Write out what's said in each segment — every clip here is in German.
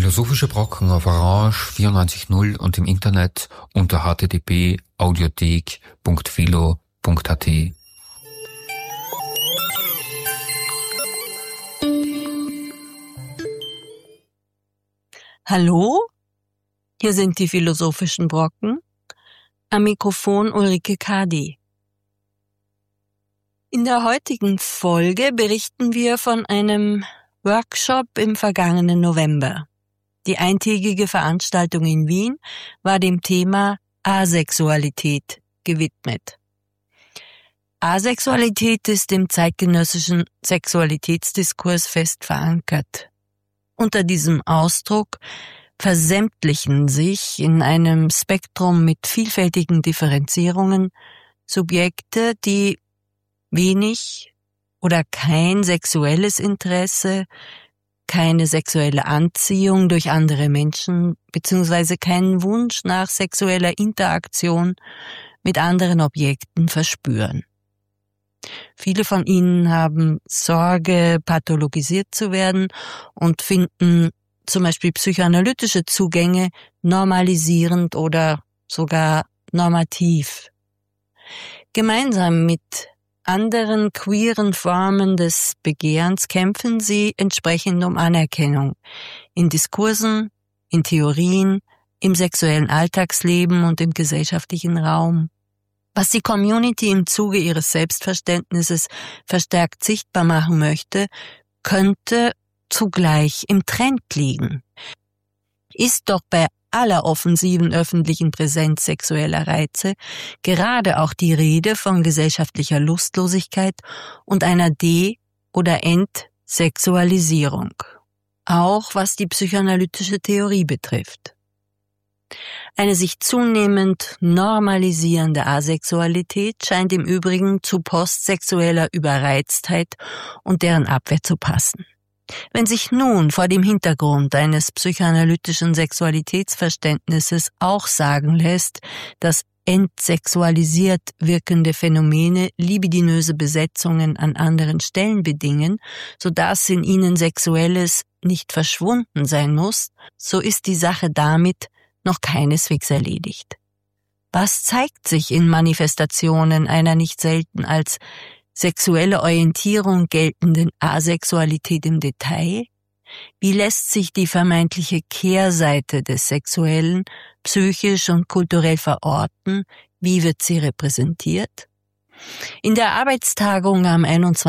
Philosophische Brocken auf Orange 94.0 und im Internet unter http://audiothek.philo.at. Hallo, hier sind die Philosophischen Brocken. Am Mikrofon Ulrike Kadi. In der heutigen Folge berichten wir von einem Workshop im vergangenen November. Die eintägige Veranstaltung in Wien war dem Thema Asexualität gewidmet. Asexualität ist im zeitgenössischen Sexualitätsdiskurs fest verankert. Unter diesem Ausdruck versämtlichen sich in einem Spektrum mit vielfältigen Differenzierungen Subjekte, die wenig oder kein sexuelles Interesse, keine sexuelle Anziehung durch andere Menschen bzw. keinen Wunsch nach sexueller Interaktion mit anderen Objekten verspüren. Viele von ihnen haben Sorge, pathologisiert zu werden und finden zum Beispiel psychoanalytische Zugänge normalisierend oder sogar normativ. Gemeinsam mit anderen queeren Formen des Begehrens kämpfen sie entsprechend um Anerkennung in Diskursen, in Theorien, im sexuellen Alltagsleben und im gesellschaftlichen Raum. Was die Community im Zuge ihres Selbstverständnisses verstärkt sichtbar machen möchte, könnte zugleich im Trend liegen. Ist doch bei aller offensiven öffentlichen Präsenz sexueller Reize gerade auch die Rede von gesellschaftlicher Lustlosigkeit und einer De- oder Entsexualisierung, auch was die psychoanalytische Theorie betrifft. Eine sich zunehmend normalisierende Asexualität scheint im Übrigen zu postsexueller Überreiztheit und deren Abwehr zu passen. Wenn sich nun vor dem Hintergrund eines psychoanalytischen Sexualitätsverständnisses auch sagen lässt, dass entsexualisiert wirkende Phänomene libidinöse Besetzungen an anderen Stellen bedingen, sodass in ihnen Sexuelles nicht verschwunden sein muss, so ist die Sache damit noch keineswegs erledigt. Was zeigt sich in Manifestationen einer nicht selten als sexuelle Orientierung geltenden Asexualität im Detail? Wie lässt sich die vermeintliche Kehrseite des Sexuellen psychisch und kulturell verorten? Wie wird sie repräsentiert? In der Arbeitstagung am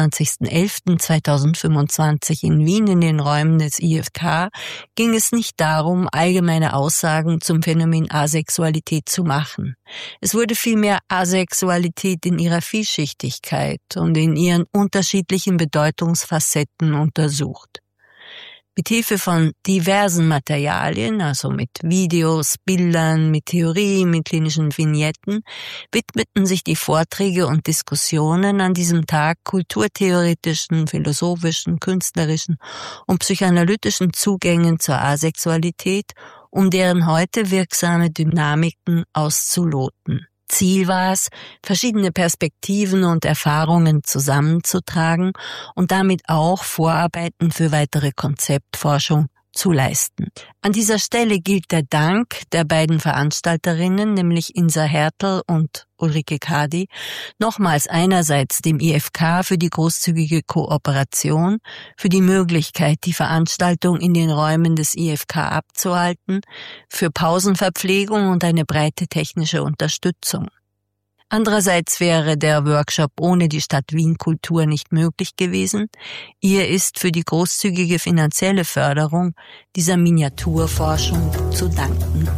21.11.2025 in Wien in den Räumen des IFK ging es nicht darum, allgemeine Aussagen zum Phänomen Asexualität zu machen. Es wurde vielmehr Asexualität in ihrer Vielschichtigkeit und in ihren unterschiedlichen Bedeutungsfacetten untersucht. Mit Hilfe von diversen Materialien, also mit Videos, Bildern, mit Theorie, mit klinischen Vignetten, widmeten sich die Vorträge und Diskussionen an diesem Tag kulturtheoretischen, philosophischen, künstlerischen und psychoanalytischen Zugängen zur Asexualität, um deren heute wirksame Dynamiken auszuloten. Ziel war es, verschiedene Perspektiven und Erfahrungen zusammenzutragen und damit auch Vorarbeiten für weitere Konzeptforschung zu leisten. An dieser Stelle gilt der Dank der beiden Veranstalterinnen, nämlich Insa Hertel und Ulrike Kadi, nochmals einerseits dem IFK für die großzügige Kooperation, für die Möglichkeit, die Veranstaltung in den Räumen des IFK abzuhalten, für Pausenverpflegung und eine breite technische Unterstützung. Andererseits wäre der Workshop ohne die Stadt Wien Kultur nicht möglich gewesen. Ihr ist für die großzügige finanzielle Förderung dieser Miniaturforschung zu danken.